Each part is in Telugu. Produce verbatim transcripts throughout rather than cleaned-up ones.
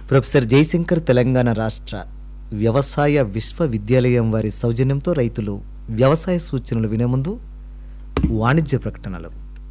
ప్రొఫెసర్ జయశంకర్ తెలంగాణ రాష్ట్ర వ్యవసాయ విశ్వవిద్యాలయం వారి సౌజన్యంతో రైతులు వ్యవసాయ సూచనలు వినే ముందు వాణిజ్య ప్రకటనలు.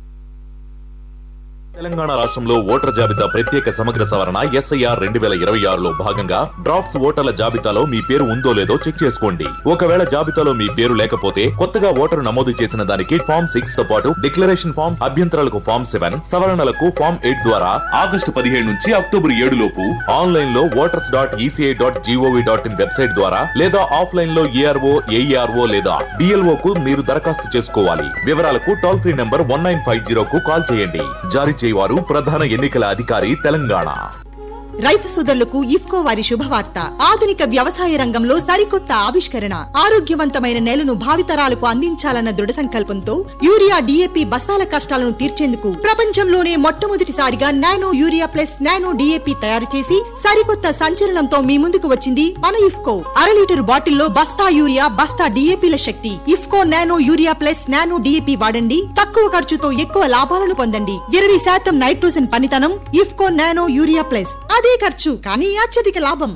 తెలంగాణ రాష్ట్రంలో ఓటర్ జాబితా ప్రత్యేక సమగ్ర సవరణ ఎస్ఐఆర్ రెండు వేల ఇరవై ఆరులో భాగంగా డ్రాఫ్ట్స్ ఓటర్ల జాబితాలో మీ పేరు ఉందో లేదో చెక్ చేసుకోండి. ఒకవేళ జాబితాలో మీ పేరు లేకపోతే కొత్తగా ఓటరు నమోదు చేసిన దానికి ఫామ్ సిక్స్ తో పాటు డిక్లరేషన్ ఫామ్, అభ్యంతరాలకు ఫామ్ సెవెన్, సవరణలకు ఫామ్ ఎయిట్ ద్వారా ఆగస్టు పదిహేడు నుంచి అక్టోబర్ ఏడు లోపు ఆన్లైన్ లో voters dot ECI dot GOV dot in website ద్వారా లేదా ఆఫ్లైన్ లో ఏఆర్ఓ, ఏఈఆర్ఓ లేదా బిఎల్ఓ కు మీరు దరఖాస్తు చేసుకోవాలి. వివరాలకు toll free number one nine five zero కు కాల్ చేయండి. జారీ వారు ప్రధాన ఎన్నికల అధికారి తెలంగాణ. రైతు సోదరులకు ఇఫ్కో వారి శుభవార్త. ఆధునిక వ్యవసాయ రంగంలో సరికొత్త ఆవిష్కరణ, ఆరోగ్యవంతమైన నేలను భావితరాలకు అందించాలన్న దృఢ సంకల్పంతో యూరియా, డిఏపి బస్తాల కష్టాలను తీర్చేందుకు ప్రపంచంలోనే మొట్టమొదటిసారిగా nano urea plus nano DAP తయారు చేసి సరికొత్త సంచలనంతో మీ ముందుకు వచ్చింది మన ఇఫ్కో. అర లీటర్ బాటిల్లో బస్తా యూరియా, బస్తా డిఏపిల శక్తి. IFFCO nano urea plus nano DAP వాడండి. తక్కువ ఖర్చుతో ఎక్కువ లాభాలను పొందండి. ఇరవై శాతం నైట్రోజన్ పనితనం. IFFCO nano urea plus. అదే ఖర్చు కానీ అత్యధిక లాభం.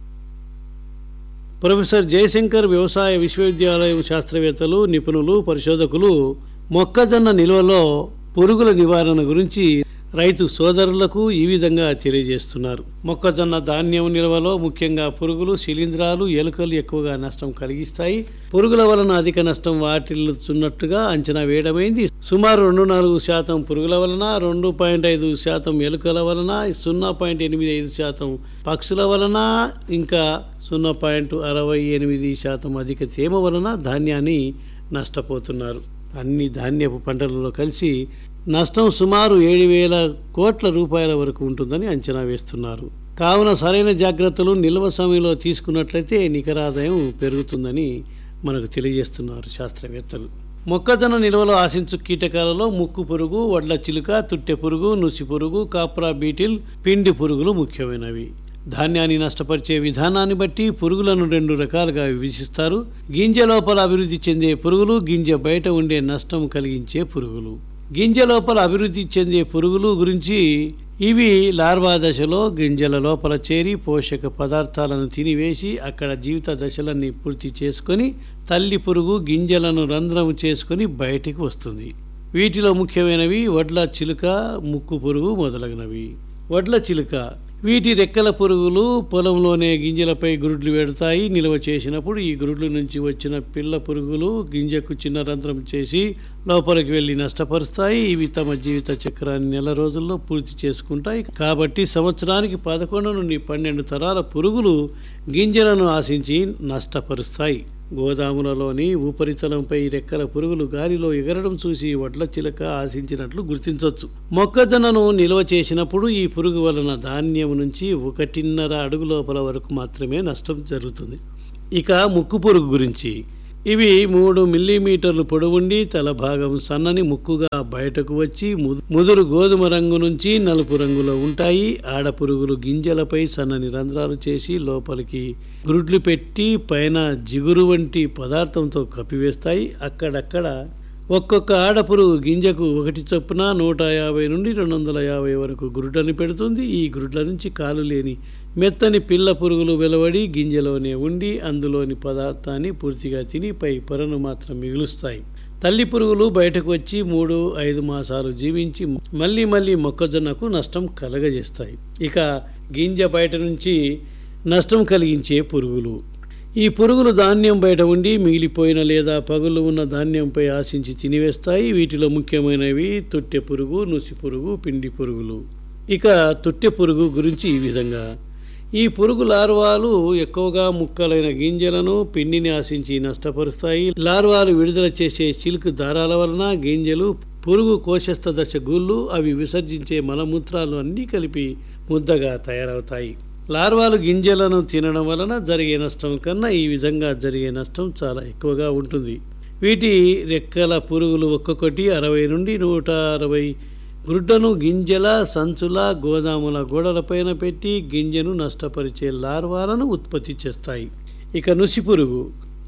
ప్రొఫెసర్ జయశంకర్ వ్యవసాయ విశ్వవిద్యాలయం శాస్త్రవేత్తలు, నిపుణులు, పరిశోధకులు మొక్కజొన్న నిల్వలో పురుగుల నివారణ గురించి రైతు సోదరులకు ఈ విధంగా తెలియజేస్తున్నారు. మొక్కజొన్న ధాన్యం నిల్వలో ముఖ్యంగా పురుగులు, శిలీంధ్రాలు, ఎలుకలు ఎక్కువగా నష్టం కలిగిస్తాయి. పురుగుల వలన అధిక నష్టం వాటిల్లుతున్నట్టుగా అంచనా వేయడమైంది. సుమారు రెండు నాలుగు శాతం పురుగుల వలన, రెండు పాయింట్ ఐదు శాతం ఎలుకల వలన, సున్నా పాయింట్ ఎనిమిది ఐదు శాతం పక్షుల వలన, ఇంకా సున్నా పాయింట్ అరవై ఎనిమిది శాతం అధిక తేమ వలన ధాన్యాన్ని నష్టపోతున్నారు. అన్ని ధాన్యపు పంటలలో కలిసి నష్టం సుమారు ఏడు వేల కోట్ల రూపాయల వరకు ఉంటుందని అంచనా వేస్తున్నారు. కావున సరైన జాగ్రత్తలు నిల్వ సమయంలో తీసుకున్నట్లయితే నికరాదాయం పెరుగుతుందని మనకు తెలియజేస్తున్నారు శాస్త్రవేత్తలు. మొక్కజొన్న నిల్వలో ఆశించు కీటకాలలో ముక్కు పురుగు, వడ్ల చిలుక, తుట్టె పురుగు, నుసి పురుగు, కాప్రా బీటిల్, పిండి పురుగులు ముఖ్యమైనవి. ధాన్యాన్ని నష్టపరిచే విధానాన్ని బట్టి పురుగులను రెండు రకాలుగా విభజిస్తారు. గింజ లోపల అభివృద్ధి చెందే పురుగులు, గింజ బయట ఉండే నష్టం కలిగించే పురుగులు. గింజ లోపల అభివృద్ధి చెందే పురుగులు గురించి, ఇవి లార్వా దశలో గింజల లోపల చేరి పోషక పదార్థాలను తినివేసి అక్కడ జీవిత దశలన్నీ పూర్తి చేసుకొని తల్లి పురుగు గింజలను రంధ్రం చేసుకొని బయటికి వస్తుంది. వీటిలో ముఖ్యమైనవి వడ్ల చిలుక, ముక్కు పురుగు మొదలగునవి. వడ్ల చిలుక వీటి రెక్కల పురుగులు పొలంలోనే గింజలపై గురుడ్లు పెడతాయి. నిల్వ చేసినప్పుడు ఈ గురుడ్ల నుంచి వచ్చిన పిల్ల పురుగులు గింజకు చిన్న రంధ్రం చేసి లోపలికి వెళ్లి నష్టపరుస్తాయి. ఇవి తమ జీవిత చక్రాన్ని నెల రోజుల్లో పూర్తి చేసుకుంటాయి. కాబట్టి సంవత్సరానికి పదకొండు నుండి పన్నెండు తరాల పురుగులు గింజలను ఆశించి నష్టపరుస్తాయి. గోదాములలోని ఉపరితలంపై రెక్కల పురుగులు గాలిలో ఎగరడం చూసి వడ్ల చిలక ఆశించినట్లు గుర్తించవచ్చు. మొక్కజొన్నను నిల్వ చేసినప్పుడు ఈ పురుగు వలన ధాన్యం నుంచి ఒకటిన్నర అడుగు లోపల వరకు మాత్రమే నష్టం జరుగుతుంది. ఇక ముక్కు పురుగు గురించి, ఇవి మూడు మిల్లీమీటర్లు పొడవుండి తల భాగం సన్నని ముక్కుగా బయటకు వచ్చి ముదురు గోధుమ రంగు నుంచి నలుపు రంగులో ఉంటాయి. ఆడపురుగులు గింజలపై సన్నని రంధ్రాలు చేసి లోపలికి గ్రుడ్లు పెట్టి పైన జిగురు వంటి పదార్థంతో కప్పివేస్తాయి. అక్కడక్కడ ఒక్కొక్క ఆడపురుగు గింజకు ఒకటి చొప్పున నూట యాభై నుండి రెండు వందల యాభై వరకు గురుడ్లను పెడుతుంది. ఈ గురుడ్ల నుంచి కాలు లేని మెత్తని పిల్ల పురుగులు వెలువడి గింజలోనే ఉండి అందులోని పదార్థాన్ని పూర్తిగా తిని పై పొరను మాత్రం మిగులుస్తాయి. తల్లి పురుగులు బయటకు వచ్చి మూడు ఐదు మాసాలు జీవించి మళ్ళీ మళ్ళీ మొక్కజొన్నకు నష్టం కలగజేస్తాయి. ఇక గింజ బయట నుంచి నష్టం కలిగించే పురుగులు, ఈ పురుగులు ధాన్యం బయట ఉండి మిగిలిపోయిన లేదా పగులు ఉన్న ధాన్యంపై ఆశించి తినివేస్తాయి. వీటిలో ముఖ్యమైనవి తుట్టె పురుగు, నుసి పురుగు, పిండి పురుగులు. ఇక తుట్టె పురుగు గురించి ఈ విధంగా, ఈ పురుగు లార్వాలు ఎక్కువగా ముక్కలైన గింజలను, పిండిని ఆశించి నష్టపరుస్తాయి. లార్వాలు విడుదల చేసే చిలుకు దారాల వలన గింజలు, పురుగు కోశస్థ దశ గూళ్ళు, అవి విసర్జించే మలమూత్రాలు అన్నీ కలిపి ముద్దగా తయారవుతాయి. లార్వాలు గింజలను తినడం వలన జరిగే నష్టం కన్నా ఈ విధంగా జరిగే నష్టం చాలా ఎక్కువగా ఉంటుంది. వీటి రెక్కల పురుగులు ఒక్కొక్కటి అరవై నుండి నూట అరవై గుడ్డను గింజల సంచుల గోదాముల గోడలపైన పెట్టి గింజను నష్టపరిచే లార్వాలను ఉత్పత్తి చేస్తాయి. ఇక నుసి పురుగు,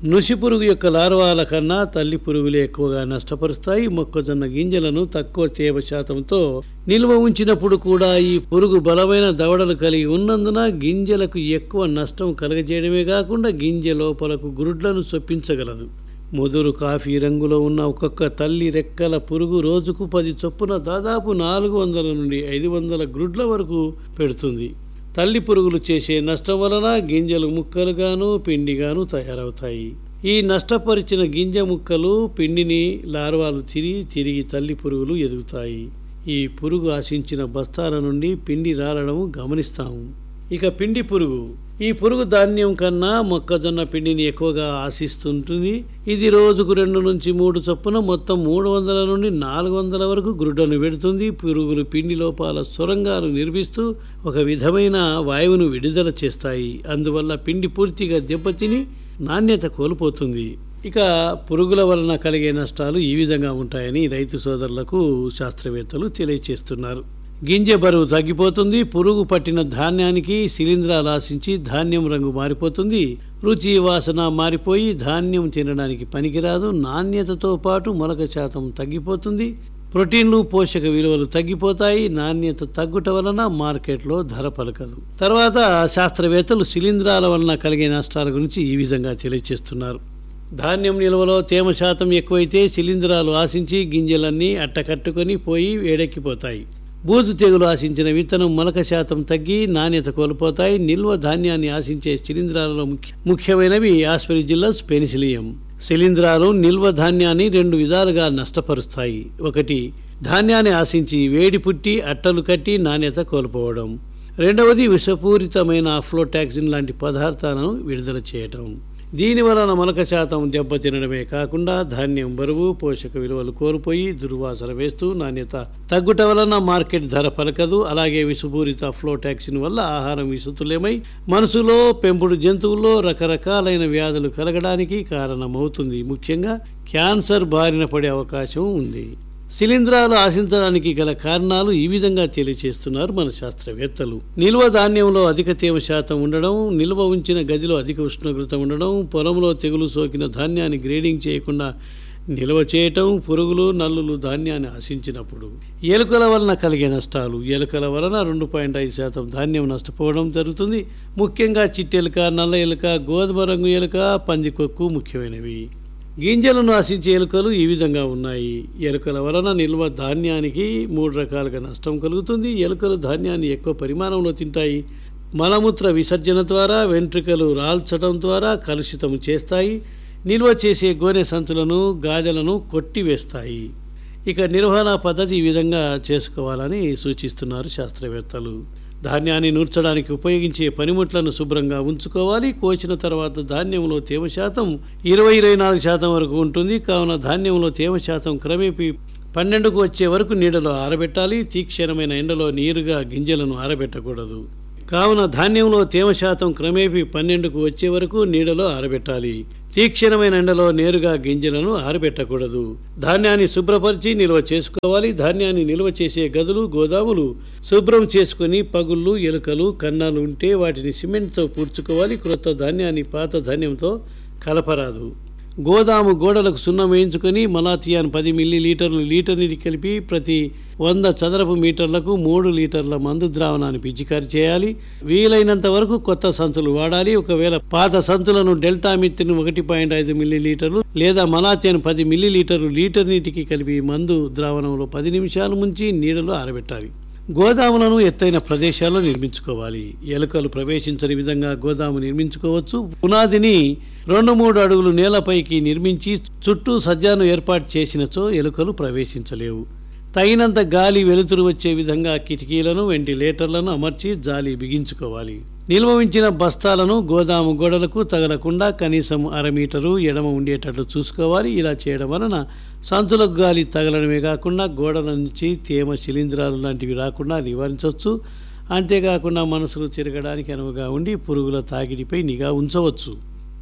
నుసి పురుగు యొక్క లార్వాల కన్నా తల్లి పురుగులే ఎక్కువగా నష్టపరుస్తాయి. మొక్కజొన్న గింజలను తక్కువ తేమ శాతంతో నిల్వ ఉంచినప్పుడు కూడా ఈ పురుగు బలమైన దవడలు కలిగి ఉన్నందున గింజలకు ఎక్కువ నష్టం కలగజేయడమే కాకుండా గింజ లోపలకు గురుడ్లను చొప్పించగలదు. ముదురు కాఫీ రంగులో ఉన్న ఒక్కొక్క తల్లి రెక్కల పురుగు రోజుకు పది చొప్పున దాదాపు నాలుగు వందల నుండి ఐదు వందల గ్రుడ్ల వరకు పెడుతుంది. తల్లి పురుగులు చేసే నష్టం వలన గింజలు ముక్కలుగాను పిండిగాను తయారవుతాయి. ఈ నష్టపరిచిన గింజ ముక్కలు పిండిని లార్వాలు తిరిగి తిరిగి తల్లి పురుగులు ఎదుగుతాయి. ఈ పురుగు ఆశించిన బస్తాల నుండి పిండి రాలడం గమనిస్తాము. ఇక పిండి పురుగు, ఈ పురుగు ధాన్యం కన్నా మొక్కజొన్న పిండిని ఎక్కువగా ఆశిస్తుంటుంది. ఇది రోజుకు రెండు నుంచి మూడు చొప్పున మొత్తం మూడు వందల నుండి నాలుగు వందల వరకు గురుడను పెడుతుంది. పురుగులు పిండి లోపాల సొరంగాలు నిర్మిస్తూ ఒక విధమైన వాయువును విడుదల చేస్తాయి. అందువల్ల పిండి పూర్తిగా దెబ్బతిని నాణ్యత కోల్పోతుంది. ఇక పురుగుల వలన కలిగే నష్టాలు ఈ విధంగా ఉంటాయని రైతు సోదరులకు శాస్త్రవేత్తలు తెలియచేస్తున్నారు. గింజ బరువు తగ్గిపోతుంది. పురుగు పట్టిన ధాన్యానికి శిలీంధ్రాలు ఆశించి ధాన్యం రంగు మారిపోతుంది. రుచి వాసన మారిపోయి ధాన్యం తినడానికి పనికిరాదు. నాణ్యతతో పాటు మొలక శాతం తగ్గిపోతుంది. ప్రోటీన్లు పోషక విలువలు తగ్గిపోతాయి. నాణ్యత తగ్గుట వలన మార్కెట్లో ధర పలకదు. తర్వాత శాస్త్రవేత్తలు శిలీంధ్రాల వలన కలిగే నష్టాల గురించి ఈ విధంగా తెలియజేస్తున్నారు. ధాన్యం నిల్వలో తేమ శాతం ఎక్కువైతే శిలీంధ్రాలు ఆశించి గింజలన్నీ అట్టకట్టుకొని పోయి వేడెక్కిపోతాయి. బూజు తెగులు ఆశించిన విత్తనం మొలక శాతం తగ్గి నాణ్యత కోల్పోతాయి. నిల్వ ధాన్యాన్ని ఆశించే శిలీంధ్రాలలో ముఖ్య ముఖ్యమైనవి ఆస్పెరిజిల్లస్ పెనిసిలియం. శిలీంధ్రాలు నిల్వ ధాన్యాన్ని రెండు విధాలుగా నష్టపరుస్తాయి. ఒకటి, ధాన్యాన్ని ఆశించి వేడి పుట్టి అట్టలు కట్టి నాణ్యత కోల్పోవడం. రెండవది, విషపూరితమైన అఫ్లోటాక్సిన్ లాంటి పదార్థాలను విడుదల చేయటం. దీని వలన మొలక శాతం దెబ్బతినడమే కాకుండా ధాన్యం బరువు పోషక విలువలు కోల్పోయి దుర్వాసన వేస్తూ నాణ్యత తగ్గుట వలన మార్కెట్ ధర పలకదు. అలాగే విషపూరిత అఫ్లోటాక్సిన్ వల్ల ఆహారం విషతుల్యమై మనసులో పెంపుడు జంతువుల్లో రకరకాలైన వ్యాధులు కలగడానికి కారణమవుతుంది. ముఖ్యంగా క్యాన్సర్ బారిన పడే అవకాశం ఉంది. శిలీంధ్రాలు ఆశించడానికి గల కారణాలు ఈ విధంగా తెలియచేస్తున్నారు మన శాస్త్రవేత్తలు. నిల్వ ధాన్యంలో అధిక తేమ శాతం ఉండడం, నిల్వ ఉంచిన గదిలో అధిక ఉష్ణోగ్రత ఉండడం, పొలంలో తెగులు సోకిన ధాన్యాన్ని గ్రేడింగ్ చేయకుండా నిల్వ చేయటం, పురుగులు నల్లులు ధాన్యాన్ని ఆశించినప్పుడు. ఎలుకల వలన కలిగే నష్టాలు. ఎలుకల వలన రెండు పాయింట్ ఐదు శాతం ధాన్యం నష్టపోవడం జరుగుతుంది. ముఖ్యంగా చిట్టెలుక, నల్ల ఎలుక, గోధుమ రంగు ఎలుక, పందికొక్కు ముఖ్యమైనవి. గింజలను ఆశించే ఎలుకలు ఈ విధంగా ఉన్నాయి. ఎలుకల వలన నిల్వ ధాన్యానికి మూడు రకాలుగా నష్టం కలుగుతుంది. ఎలుకలు ధాన్యాన్ని ఎక్కువ పరిమాణంలో తింటాయి. మలమూత్ర విసర్జన ద్వారా, వెంట్రుకలు రాల్చడం ద్వారా కలుషితం చేస్తాయి. నిల్వ చేసే గోనె సంచులను, గాజలను కొట్టివేస్తాయి. ఇక నిర్వహణ పద్ధతి ఈ విధంగా చేసుకోవాలని సూచిస్తున్నారు శాస్త్రవేత్తలు. ధాన్యాన్ని నూర్చడానికి ఉపయోగించే పనిముట్లను శుభ్రంగా ఉంచుకోవాలి. కోసిన తర్వాత ధాన్యంలో తేమ శాతం ఇరవై ఇరవై నాలుగు శాతం వరకు ఉంటుంది. కావున ధాన్యంలో తేమ శాతం క్రమేపీ పన్నెండుకు వచ్చే వరకు నీడలో ఆరబెట్టాలి. తీక్షణమైన ఎండలో నీరుగా గింజలను ఆరబెట్టకూడదు. కావున ధాన్యంలో తేమ శాతం క్రమేపీ పన్నెండుకు వచ్చే వరకు నీడలో ఆరబెట్టాలి. తీక్షణమైన ఎండలో నేరుగా గింజలను ఆరబెట్టకూడదు. ధాన్యాన్ని శుభ్రపరిచి నిల్వ చేసుకోవాలి. ధాన్యాన్ని నిల్వ చేసే గదులు, గోదాములు శుభ్రం చేసుకుని పగుళ్ళు, ఎలుకలు, కన్నాలు ఉంటే వాటిని సిమెంట్తో పూడ్చుకోవాలి. క్రొత్త ధాన్యాన్ని పాత ధాన్యంతో కలపరాదు. గోదాము గోడలకు సున్నం వేయించుకొని మలాథియాన్ పది మిల్లీ లీటర్లు లీటర్ నీటి కలిపి ప్రతి వంద చదరపు మీటర్లకు మూడు లీటర్ల మందు ద్రావణాన్ని పిచికారి చేయాలి. వీలైనంత వరకు కొత్త సంచులు వాడాలి. ఒకవేళ పాత సంచులను డెల్టా మిత్రిన్ ఒకటి పాయింట్ ఐదు మిల్లీ లీటర్లు లేదా మలాథియాన్ పది మిల్లీ లీటర్లు లీటర్ నీటికి కలిపి మందు ద్రావణంలో పది నిమిషాలు ముంచి నీడలో ఆరబెట్టాలి. గోదాములను ఎత్తైన ప్రదేశాల్లో నిర్మించుకోవాలి. ఎలుకలు ప్రవేశించని విధంగా గోదాము నిర్మించుకోవచ్చు. పునాదిని రెండు మూడు అడుగులు నేలపైకి నిర్మించి చుట్టూ సజ్జాను ఏర్పాటు చేసినచో ఎలుకలు ప్రవేశించలేవు. తగినంత గాలి వెలుతురు వచ్చే విధంగా కిటికీలను, వెంటిలేటర్లను అమర్చి జాలి బిగించుకోవాలి. నిల్వ ఉంచిన బస్తాలను గోదాము గోడలకు తగలకుండా కనీసం అర మీటరు ఎడమ ఉండేటట్లు చూసుకోవాలి. ఇలా చేయడం వలన సంచులకు గాలి తగలడమే కాకుండా గోడల నుంచి తేమ, శిలీంధ్రాలు లాంటివి రాకుండా నివారించవచ్చు. అంతేకాకుండా మనసులు తిరగడానికి అనువుగా ఉండి పురుగుల తాకిడిపై నిఘా ఉంచవచ్చు.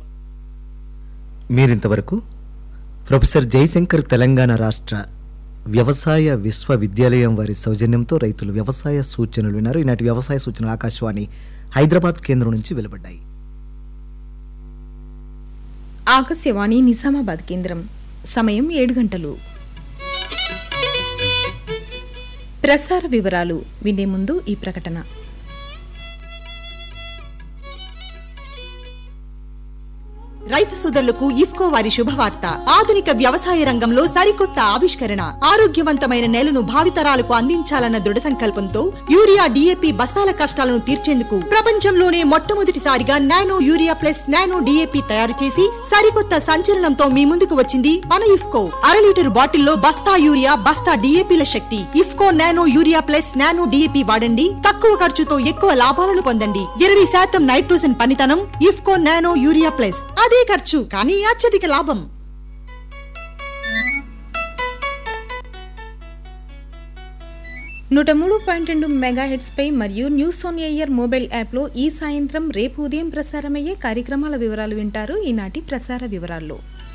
మీరింతవరకు ప్రొఫెసర్ జయశంకర్ తెలంగాణ రాష్ట్ర వ్యవసాయ విశ్వవిద్యాలయం వారి సౌజన్యంతో రైతులు వ్యవసాయ సూచనలు విన్నారు. ఈనాటి వ్యవసాయ సూచనలు ఆకాశవాణి హైదరాబాద్ కేంద్రం నుంచి వెలువడ్డాయి. ఆకాశవాణి నిజామాబాద్ కేంద్రం. సమయం ఏడు గంటలు. ప్రసార వివరాలు వినే ముందు ఈ ప్రకటన. రైతు సోదరులకు ఇఫ్కో వారి శుభవార్త. ఆధునిక వ్యవసాయ రంగంలో సరికొత్త ఆవిష్కరణ, ఆరోగ్యవంతమైన నేలను భావితరాలకు అందించాలన్న దృఢ సంకల్పంతో యూరియా డిఏపి బస్తాల కష్టాలను తీర్చేందుకు ప్రపంచంలోనే మొట్టమొదటిసారిగా nano urea plus nano DAP తయారు చేసి సరికొత్త సంచలనంతో మీ ముందుకు వచ్చింది మన ఇఫ్కో. అర లీటర్ బాటిల్లో బస్తా యూరియా, బస్తా డిఏపిల శక్తి. IFFCO nano urea plus nano DAP వాడండి. తక్కువ ఖర్చుతో ఎక్కువ లాభాలను పొందండి. ఇరవై శాతం నైట్రోజన్ పనితనం. IFFCO nano urea plus. అదే ఖర్చు కానీ అత్యధిక లాభం. నూట మూడు పాయింట్ రెండు మెగాహెట్స్ పై మరియు న్యూస్ ఆన్ ఎయిర్ మొబైల్ యాప్లో ఈ సాయంత్రం రేపు ఉదయం ప్రసారమయ్యే కార్యక్రమాల వివరాలు వింటారు. ఈనాటి ప్రసార వివరాల్లో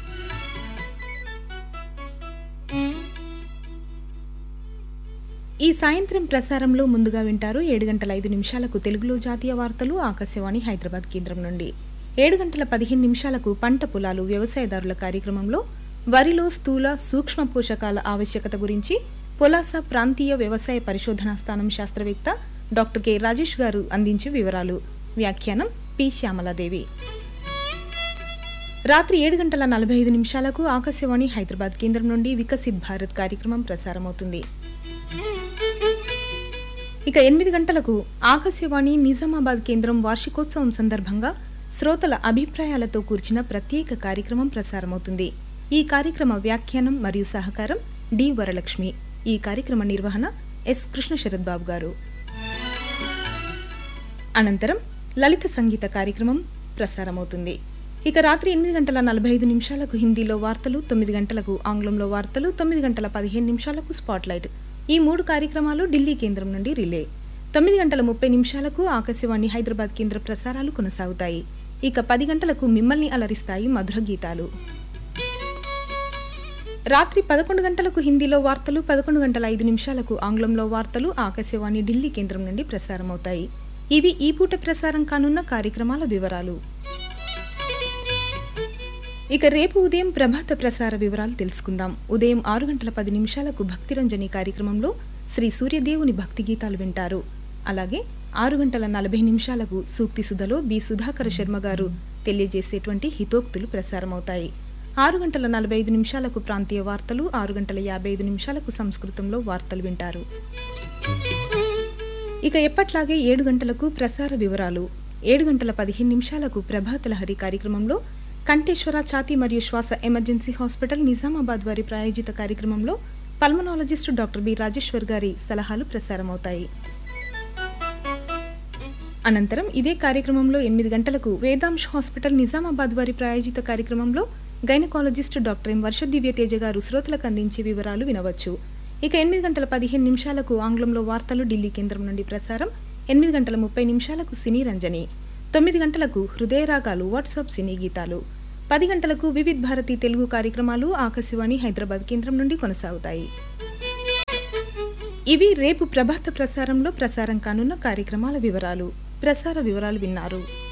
ఈ సాయంత్రం ప్రసారంలో ముందుగా వింటారు ఏడు గంటల ఐదు నిమిషాలకు తెలుగులో జాతీయ వార్తలు ఆకాశవాణి హైదరాబాద్ కేంద్రం నుండి. ఏడు గంటల పదిహేను నిమిషాలకు పంట పొలాలు వ్యవసాయదారుల కార్యక్రమంలో వరిలో స్థూల సూక్ష్మ పోషకాల ఆవశ్యకత గురించి పొలాస ప్రాంతీయ వ్యవసాయ పరిశోధనా స్థానం శాస్త్రవేత్త డాక్టర్ కె రాజేష్ గారు అందించే వివరాలు. వ్యాఖ్యానం పి శ్యామలాదేవి. రాత్రి ఏడు గంటల నలభై ఐదు నిమిషాలకు ఆకాశవాణి హైదరాబాద్ కేంద్రం నుండి వికసిత్ భారత్ కార్యక్రమం ప్రసారమవుతుంది. ఇక ఎనిమిది గంటలకు ఆకాశవాణి నిజామాబాద్ కేంద్రం వార్షికోత్సవం సందర్భంగా శ్రోతల అభిప్రాయాలతో కూర్చిన ప్రత్యేక కార్యక్రమం ప్రసారమవుతుంది. ఈ కార్యక్రమ వ్యాఖ్యానం మరియు సహకారం డి వరలక్ష్మి. ఈ కార్యక్రమ నిర్వహణ ఎస్ కృష్ణ శరత్ బాబు గారు. అనంతరం లలిత సంగీత కార్యక్రమం ప్రసారమవుతుంది. ఇక రాత్రి ఎనిమిది గంటల నలభై ఐదు నిమిషాలకు హిందీలో వార్తలు, తొమ్మిది గంటలకు ఆంగ్లంలో వార్తలు, తొమ్మిది గంటల పదిహేను నిమిషాలకు స్పాట్లైట్. ఈ మూడు కార్యక్రమాలు ఢిల్లీ కేంద్రం నుండి రిలే. తొమ్మిది గంటల ముప్పై నిమిషాలకు ఆకాశవాణి హైదరాబాద్ కేంద్ర ప్రసారాలు కొనసాగుతాయి. ఇక పది గంటలకు మిమ్మల్ని అలరిస్తాయి మధుర గీతాలు. రాత్రి పదకొండు గంటలకు హిందీలో వార్తలు, పదకొండు గంటల ఐదు నిమిషాలకు ఆంగ్లంలో వార్తలు ఆకాశవాణి ఢిల్లీ కేంద్రం నుండి ప్రసారమవుతాయి. ఇవి ఈ పూట ప్రసారం కానున్న కార్యక్రమాల వివరాలు. ఇక రేపు ఉదయం ప్రభాత ప్రసార వివరాలు తెలుసుకుందాం. ఉదయం ఆరు గంటల పది నిమిషాలకు భక్తిరంజని కార్యక్రమంలో శ్రీ సూర్యదేవుని భక్తి గీతాలు వింటారు. అలాగే ఆరు గంటల నలభై నిమిషాలకు సూక్తి సుధలో బి సుధాకర శర్మ గారు తెలియజేసేటువంటి హితోక్తులు ప్రసారమవుతాయి. ఆరు గంటల నలభై ఐదు నిమిషాలకు ప్రాంతీయ వార్తలు, ఆరు గంటల యాభై ఐదు నిమిషాలకు సంస్కృతంలో వార్తలు వింటారు. ఇక ఎప్పట్లాగే ఏడు గంటలకు ప్రసార వివరాలు, ఏడు గంటల పదిహేను నిమిషాలకు ప్రభాత లహరి కార్యక్రమంలో కంఠేశ్వర ఛాతీ మరియు శ్వాస ఎమర్జెన్సీ హాస్పిటల్ నిజామాబాద్ వారి ప్రాయోజిత కార్యక్రమంలో పల్మనాలజిస్ట్ డాక్టర్ బి రాజేశ్వర్ గారి సలహాలు ప్రసారమవుతాయి. అనంతరం ఇదే కార్యక్రమంలో ఎనిమిది గంటలకు వేదాంశ్ హాస్పిటల్ నిజామాబాద్ వారి ప్రాయోజిత కార్యక్రమంలో గైనకాలజిస్ట్ డాక్టర్ ఎం వర్ష దివ్యతేజ గారు శ్రోతలకు అందించే వివరాలు వినవచ్చు. ఇక ఎనిమిది గంటల పదిహేను నిమిషాలకు ఆంగ్లంలో వార్తలు ఢిల్లీ కేంద్రం నుండి ప్రసారం. ఎనిమిది గంటల ముప్పై నిమిషాలకు సినీ రంజని, తొమ్మిది గంటలకు హృదయరాగాలు వాట్సాప్ సినీ గీతాలు, పది గంటలకు వివిధ్ భారతి తెలుగు కార్యక్రమాలు ఆకాశవాణి హైదరాబాద్ కేంద్రం నుండి కొనసాగుతాయి. ఇవి రేపు ప్రభాత ప్రసారంలో ప్రసారం కానున్న కార్యక్రమాల వివరాలు. ప్రసార వివరాలు విన్నారు.